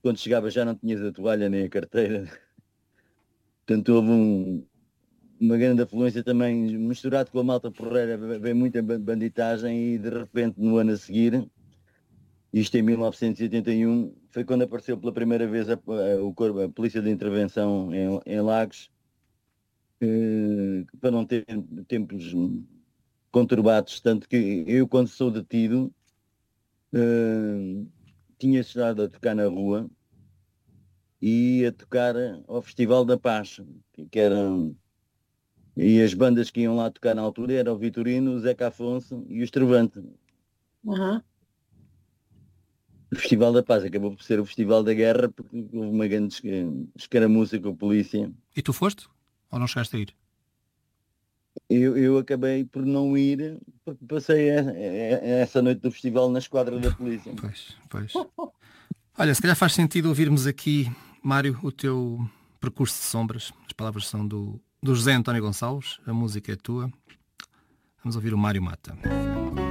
quando chegava já não tinhas a toalha nem a carteira. Portanto, houve uma grande afluência também, misturado com a malta porreira, veio muita banditagem e de repente no ano a seguir, isto em 1981, foi quando apareceu pela primeira vez o corpo, a Polícia de Intervenção em Lagos, para não ter tempos conturbados, tanto que eu quando sou detido, eh, tinha estado a tocar na rua e a tocar ao Festival da Paz, que eram. E as bandas que iam lá tocar na altura eram o Vitorino, o Zeca Afonso e o Estrovante. Aham. O Festival da Paz acabou por ser o Festival da Guerra porque houve uma grande escaramuça com a polícia. E tu foste? Ou não chegaste a ir? Eu acabei por não ir porque passei essa noite do festival na esquadra da polícia. Pois, pois. Olha, se calhar faz sentido ouvirmos aqui, Mário, o teu percurso de sombras. As palavras são do José António Gonçalves, a música é tua. Vamos ouvir o Mário Mata.